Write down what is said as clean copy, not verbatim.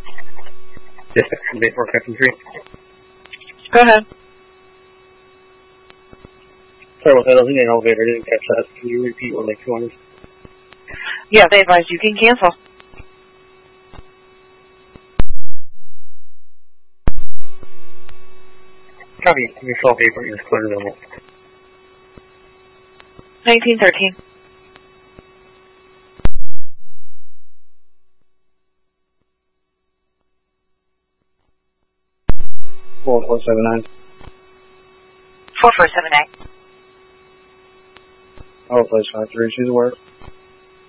Yes, Bay 453. Go ahead. Sorry about that, I was in an elevator, I didn't catch that. Can you repeat what makes you want? Yeah, they advise you can cancel. Copy, your cell paper is clear to normal. 1913. Four 479. 4478. Oh, place 53, she's aware.